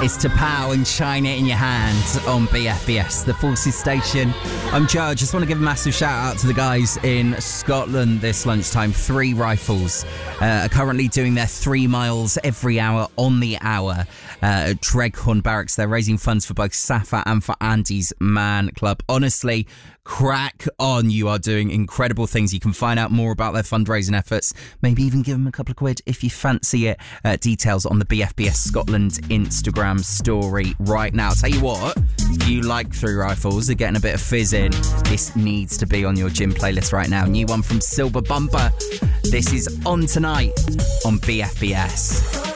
It's to pow and shine it in your hand on BFBS, the Forces Station. I'm Joe. I just want to give a massive shout out to the guys in Scotland this lunchtime. 3 Rifles are currently doing their 3 miles every hour on the hour at Dreghorn Barracks. They're raising funds for both SAFA and for Andy's Man Club. Honestly, crack on. You are doing incredible things. You can find out more about their fundraising efforts. Maybe even give them a couple of quid if you fancy it. Details on the BFBS Scotland Instagram story right now. Tell you what, if you like 3 Rifles, are getting a bit of fizz in, this needs to be on your gym playlist right now. New one from Silver Bumper. This is On Tonight on BFBS.